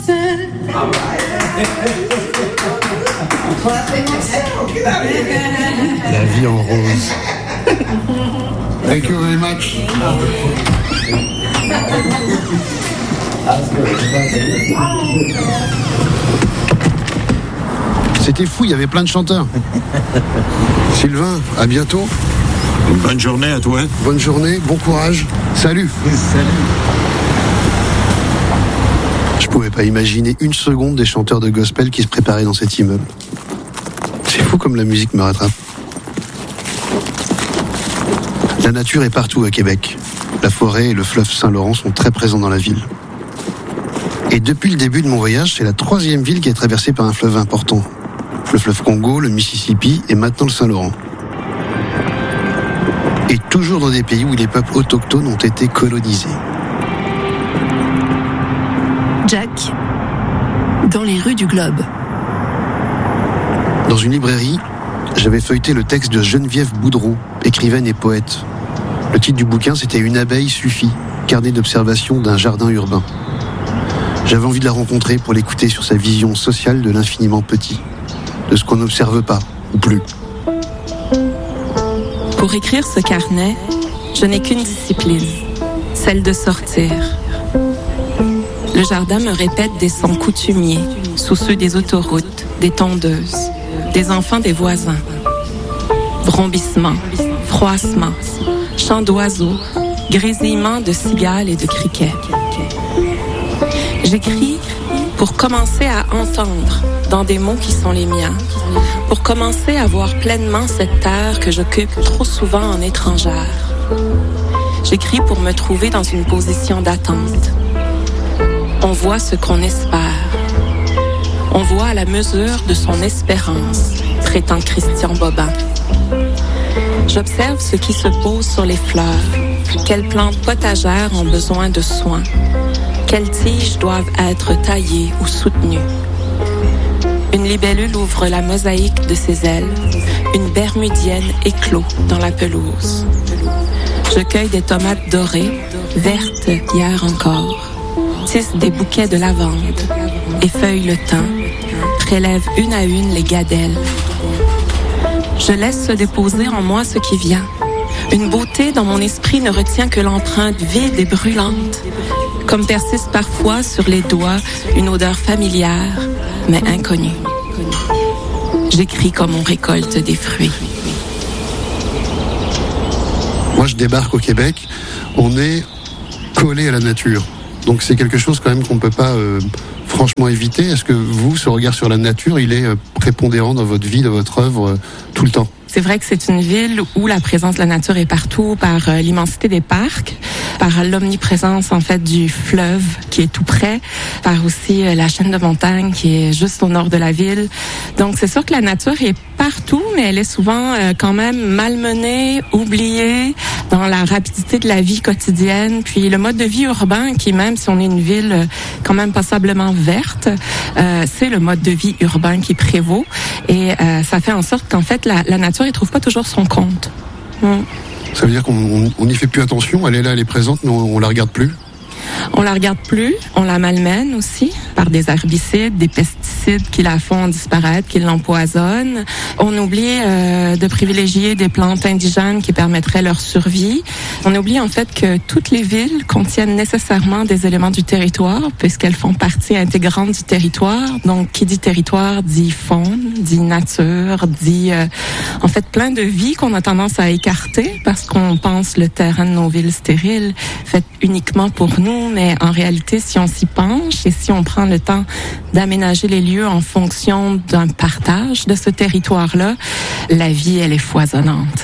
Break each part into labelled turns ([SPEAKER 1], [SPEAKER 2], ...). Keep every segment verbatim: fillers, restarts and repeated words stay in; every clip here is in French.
[SPEAKER 1] La vie en rose. Thank you very much. C'était fou, il y avait plein de chanteurs. Sylvain, à bientôt.
[SPEAKER 2] Une bonne journée à toi.
[SPEAKER 1] Bonne journée, bon courage. Salut.
[SPEAKER 2] Salut.
[SPEAKER 1] Je pouvais pas imaginer une seconde des chanteurs de gospel qui se préparaient dans cet immeuble. C'est fou comme la musique me rattrape. La nature est partout à Québec. La forêt et le fleuve Saint-Laurent sont très présents dans la ville. Et depuis le début de mon voyage, c'est la troisième ville qui est traversée par un fleuve important. Le fleuve Congo, le Mississippi et maintenant le Saint-Laurent. Et toujours dans des pays où les peuples autochtones ont été colonisés.
[SPEAKER 3] Jack, dans les rues du globe.
[SPEAKER 1] Dans une librairie, j'avais feuilleté le texte de Geneviève Boudreau, écrivaine et poète. Le titre du bouquin, c'était « Une abeille suffit », carnet d'observation d'un jardin urbain. J'avais envie de la rencontrer pour l'écouter sur sa vision sociale de l'infiniment petit, de ce qu'on n'observe pas, ou plus.
[SPEAKER 3] Pour écrire ce carnet, je n'ai qu'une discipline, celle de sortir. Le jardin me répète des sons coutumiers, sous ceux des autoroutes, des tondeuses, des enfants des voisins. Vrombissements, froissements, chants d'oiseaux, grésillements de cigales et de criquets. J'écris pour commencer à entendre dans des mots qui sont les miens, pour commencer à voir pleinement cette terre que j'occupe trop souvent en étrangère. J'écris pour me trouver dans une position d'attente. On voit ce qu'on espère. On voit à la mesure de son espérance, prétend Christian Bobin. J'observe ce qui se pose sur les fleurs, quelles plantes potagères ont besoin de soins, quelles tiges doivent être taillées ou soutenues. Une libellule ouvre la mosaïque de ses ailes, une bermudienne éclot dans la pelouse. Je cueille des tomates dorées, vertes hier encore, tisse des bouquets de lavande, effeuille le thym, prélève une à une les gadelles. Je laisse se déposer en moi ce qui vient. Une beauté dont mon esprit ne retient que l'empreinte vide et brûlante, comme persiste parfois sur les doigts une odeur familière, mais inconnue. J'écris comme on récolte des fruits.
[SPEAKER 1] Moi, je débarque au Québec, on est collé à la nature. Donc c'est quelque chose quand même qu'on ne peut pas euh, franchement éviter. Est-ce que vous, ce regard sur la nature, il est euh, prépondérant dans votre vie, dans votre œuvre, euh, tout le temps?
[SPEAKER 3] C'est vrai que c'est une ville où la présence de la nature est partout, par euh, l'immensité des parcs, par l'omniprésence en fait du fleuve qui est tout près, par aussi euh, la chaîne de montagnes qui est juste au nord de la ville. Donc c'est sûr que la nature est partout, mais elle est souvent euh, quand même malmenée, oubliée dans la rapidité de la vie quotidienne. Puis le mode de vie urbain, qui même si on est une ville euh, quand même passablement verte, euh, c'est le mode de vie urbain qui prévaut. Et euh, ça fait en sorte qu'en fait la, la nature il trouve pas toujours son compte. Mm.
[SPEAKER 1] Ça veut dire qu'on n'y fait plus attention, elle est là, elle est présente, mais on, on la regarde plus?
[SPEAKER 3] On la regarde plus, on la malmène aussi par des herbicides, des pesticides qui la font disparaître, qui l'empoisonnent. On oublie euh, de privilégier des plantes indigènes qui permettraient leur survie. On oublie en fait que toutes les villes contiennent nécessairement des éléments du territoire puisqu'elles font partie intégrante du territoire. Donc qui dit territoire dit faune, dit nature, dit euh, en fait plein de vies qu'on a tendance à écarter parce qu'on pense le terrain de nos villes stériles fait uniquement pour nous, mais en réalité, si on s'y penche et si on prend le temps d'aménager les lieux en fonction d'un partage de ce territoire-là, la vie, elle est foisonnante.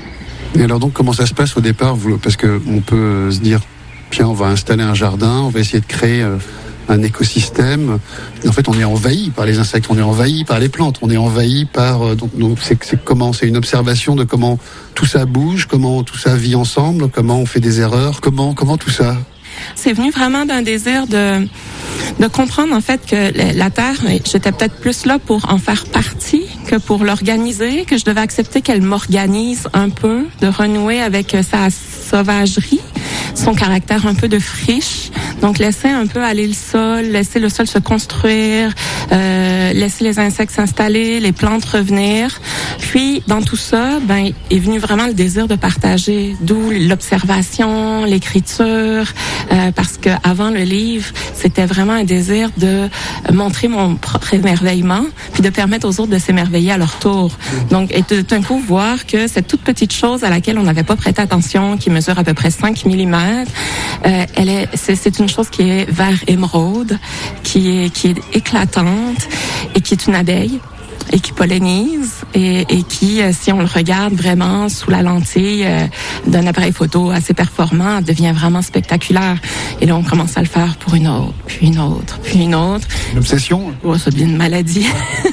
[SPEAKER 1] Et alors donc, comment ça se passe au départ? Parce que on peut se dire, tiens, on va installer un jardin, on va essayer de créer euh, un écosystème. Et en fait, on est envahi par les insectes, on est envahi par les plantes, on est envahi par... Euh, donc, donc c'est, c'est comment? C'est une observation de comment tout ça bouge, comment tout ça vit ensemble, comment on fait des erreurs, comment, comment tout ça...
[SPEAKER 3] C'est venu vraiment d'un désir de de comprendre en fait que la Terre, j'étais peut-être plus là pour en faire partie que pour l'organiser, que je devais accepter qu'elle m'organise un peu, de renouer avec sa sauvagerie, son caractère un peu de friche. Donc, laisser un peu aller le sol, laisser le sol se construire, euh, laisser les insectes s'installer, les plantes revenir. Puis, dans tout ça, ben, est venu vraiment le désir de partager, d'où l'observation, l'écriture, euh, parce que avant le livre, c'était vraiment un désir de montrer mon propre émerveillement, puis de permettre aux autres de s'émerveiller à leur tour. Donc, et de, d'un coup, voir que cette toute petite chose à laquelle on n'avait pas prêté attention, qui mesure à peu près cinq millimètres, euh, elle est, c'est, c'est une chose qui est vert émeraude, qui est, qui est éclatante et qui est une abeille et qui pollinise et, et qui, si on le regarde vraiment sous la lentille euh, d'un appareil photo assez performant, devient vraiment spectaculaire. Et là, on commence à le faire pour une autre, puis une autre, puis une autre.
[SPEAKER 1] Une obsession?
[SPEAKER 3] Oh, ça devient une maladie.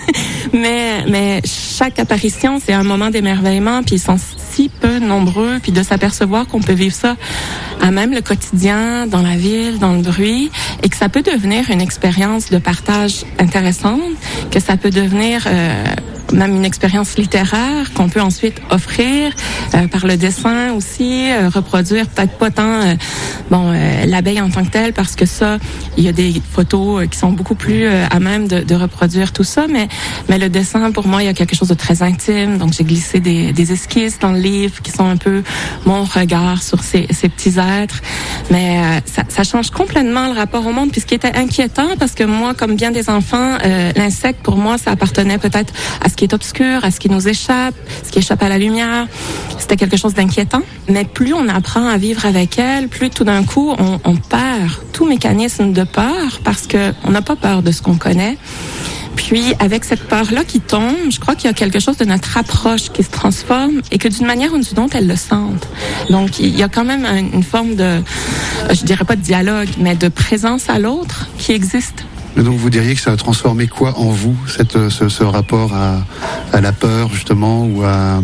[SPEAKER 3] mais, mais chaque apparition, c'est un moment d'émerveillement, puis ils sont si peu nombreux, puis de s'apercevoir qu'on peut vivre ça à même le quotidien, dans la ville, dans le bruit, et que ça peut devenir une expérience de partage intéressante, que ça peut devenir euh, même une expérience littéraire qu'on peut ensuite offrir euh, par le dessin aussi, euh, reproduire peut-être pas tant euh, bon euh, l'abeille en tant que telle, parce que ça, il y a des photos euh, qui sont beaucoup plus euh, à même de, de reproduire tout ça, mais mais le dessin, pour moi, il y a quelque chose de très intime, donc j'ai glissé des, des esquisses dans le livre qui sont un peu mon regard sur ces, ces petits êtres, mais euh, ça, ça change complètement le rapport au monde, puis ce qui était inquiétant, parce que moi, comme bien des enfants, euh, l'insecte, pour moi, ça appartenait peut-être à ce qui est obscur, à ce qui nous échappe, ce qui échappe à la lumière. C'était quelque chose d'inquiétant. Mais plus on apprend à vivre avec elle, plus tout d'un coup, on, on perd tout mécanisme de peur, parce que on n'a pas peur de ce qu'on connaît. Puis, avec cette peur-là qui tombe, je crois qu'il y a quelque chose de notre approche qui se transforme et que d'une manière ou d'une autre, elles le sentent. Donc, il y a quand même une forme de, je dirais pas de dialogue, mais de présence à l'autre qui existe.
[SPEAKER 1] Et donc vous diriez que ça a transformé quoi en vous, cette, ce, ce rapport à, à la peur justement, ou à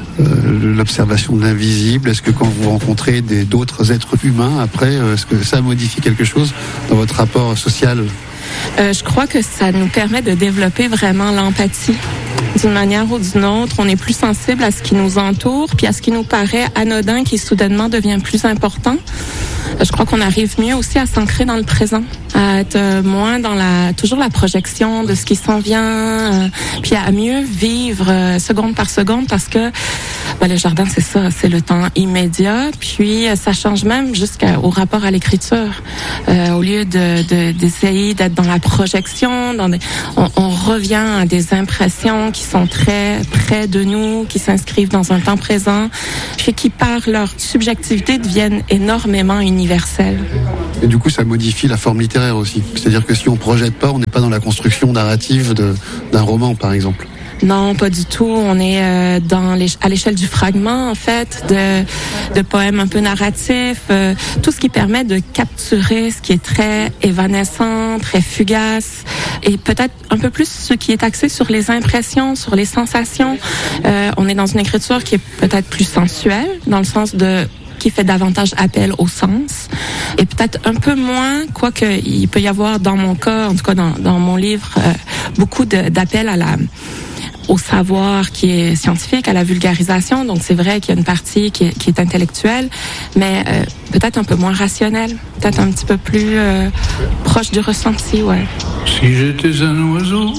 [SPEAKER 1] euh, l'observation de l'invisible? Est-ce que quand vous rencontrez des, d'autres êtres humains après, est-ce que ça modifie quelque chose dans votre rapport social?
[SPEAKER 3] Euh, je crois que ça nous permet de développer vraiment l'empathie. D'une manière ou d'une autre, on est plus sensible à ce qui nous entoure, puis à ce qui nous paraît anodin, qui soudainement devient plus important. Je crois qu'on arrive mieux aussi à s'ancrer dans le présent, à être moins dans la toujours la projection de ce qui s'en vient, euh, puis à mieux vivre euh, seconde par seconde, parce que ben, le jardin, c'est ça, c'est le temps immédiat, puis euh, ça change même jusqu'au rapport à l'écriture. Euh, au lieu de, de d'essayer d'être dans la projection, dans des, on, on revient à des impressions qui sont très près de nous, qui s'inscrivent dans un temps présent, puis qui par leur subjectivité deviennent énormément universelles.
[SPEAKER 1] Et du coup, ça modifie la forme littéraire aussi. C'est-à-dire que si on projette pas, on n'est pas dans la construction narrative de, d'un roman, par exemple.
[SPEAKER 3] Non, pas du tout. On est euh, dans les, à l'échelle du fragment, en fait, de, de poèmes un peu narratifs, euh, tout ce qui permet de capturer ce qui est très évanescent, très fugace, et peut-être un peu plus ce qui est axé sur les impressions, sur les sensations. Euh, on est dans une écriture qui est peut-être plus sensuelle, dans le sens de qui fait davantage appel au sens, et peut-être un peu moins, quoique il peut y avoir dans mon cas, en tout cas dans, dans mon livre, euh, beaucoup de, d'appel à la au savoir qui est scientifique, à la vulgarisation. Donc c'est vrai qu'il y a une partie qui est, qui est intellectuelle, mais euh, peut-être un peu moins rationnelle, peut-être un petit peu plus euh, proche du ressenti, ouais.
[SPEAKER 4] Si j'étais un oiseau,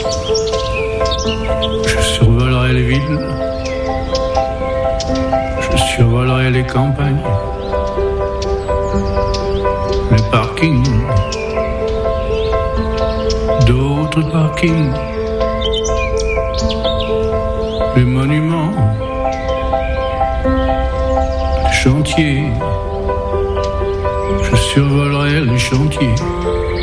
[SPEAKER 4] je survolerais les villes, je survolerais les campagnes, les parkings, d'autres parkings, les monuments, les chantiers, je survolerai les chantiers.